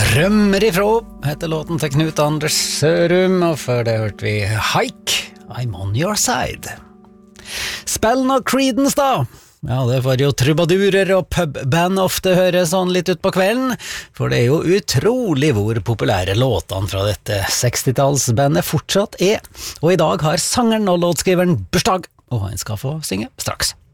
Rømmer ifrå heter låten til Knut Anders Sørum, og før det hørte vi Hike, I'm on your side. Spellen av Creedence da, ja det var jo trubadurer og pubband ofte hører sånn litt ut på kvelden, for det er jo utrolig hvor populære låtene fra dette 60-tallsbandet fortsatt er, og i dag har sangeren og låtskriveren bursdag, og han skal få synge straks.